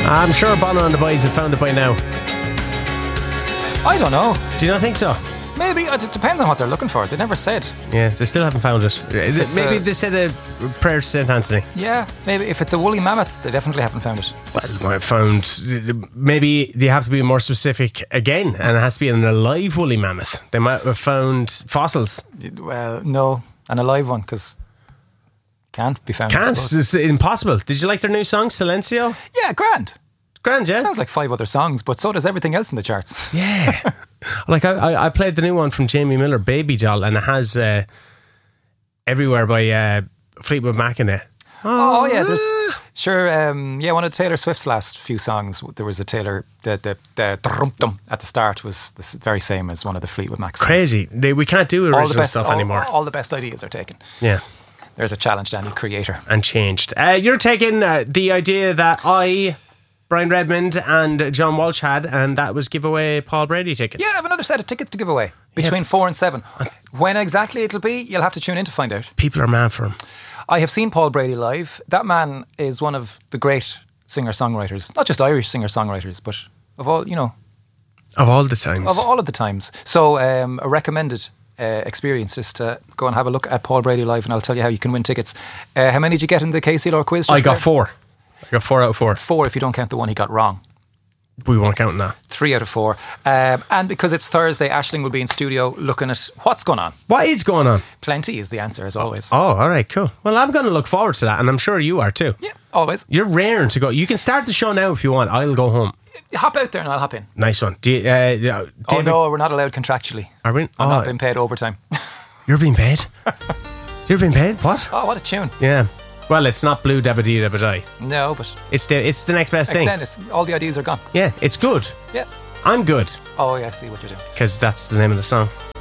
I'm sure Bono and the boys have found it by now. I don't know. Do you not think so? Maybe. It depends on what they're looking for. They never said. Yeah, they still haven't found it. Maybe they said a prayer to St. Anthony. Yeah, maybe. If it's a woolly mammoth, they definitely haven't found it. Well, they might have found... Maybe they have to be more specific again, and it has to be an alive woolly mammoth. They might have found fossils. Well, no. An alive one, because... Can't be found. It's impossible. Did you like their new song, Silencio? Yeah, grand. Grand, yeah. Sounds like 5 other songs, but so does everything else in the charts. Yeah. Like I played the new one from Jamie Miller, Baby Doll, and it has Everywhere by Fleetwood Mac in it. Oh yeah, there's sure. One of Taylor Swift's last few songs, there was a Taylor the drum at the start was the very same as one of the Fleetwood Mac songs. Crazy. We can't do original stuff anymore. All the best ideas are taken. Yeah. There's a challenge to any creator. And changed. You're taking the idea that Brian Redmond and John Walsh had, and that was give away Paul Brady tickets. Yeah, I have another set of tickets to give away between 4 and 7. When exactly it'll be, you'll have to tune in to find out. People are mad for him. I have seen Paul Brady live. That man is one of the great singer-songwriters, not just Irish singer-songwriters, but of all, of all the times. Of all of the times. So a recommended experience is to go and have a look at Paul Brady live, and I'll tell you how you can win tickets. How many did you get in the KC Lore quiz? I got 4. I got 4 out of 4. 4 if you don't count the one he got wrong. We won't count that. 3 out of 4. And because it's Thursday, Aisling will be in studio looking at what's going on. What is going on? Plenty is the answer, as always. Oh, all right, cool. Well, I'm going to look forward to that, and I'm sure you are too. Yeah, always. You're raring to go. You can start the show now if you want. I'll go home. Hop out there and I'll hop in. Nice one. David, oh no, we're not allowed contractually. Are we? I'm not being paid overtime. You're being paid? You're being paid? What? Oh, what a tune. Yeah. Well, it's not Blue Dabba Dee Dabba Die. No, but... It's the next best thing. All the ideas are gone. Yeah, it's good. Yeah. I'm good. Oh, yeah, I see what you're doing. Because that's the name of the song.